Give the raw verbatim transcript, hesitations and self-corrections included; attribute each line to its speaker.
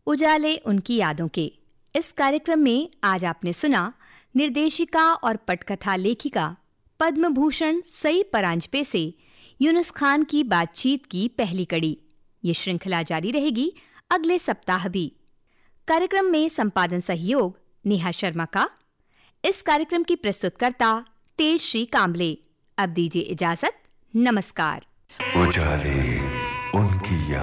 Speaker 1: उजाले उनकी यादों के। इस कार्यक्रम में आज आपने सुना निर्देशिका और पटकथा लेखिका पद्म भूषण सई परांजपे से यूनुस खान की बातचीत की पहली कड़ी। ये श्रृंखला जारी रहेगी अगले सप्ताह भी। कार्यक्रम में संपादन सहयोग नेहा शर्मा का। इस कार्यक्रम की प्रस्तुतकर्ता तेजश्री कांबले। अब दीजिए इजाजत, नमस्कार।
Speaker 2: उजाले उनकी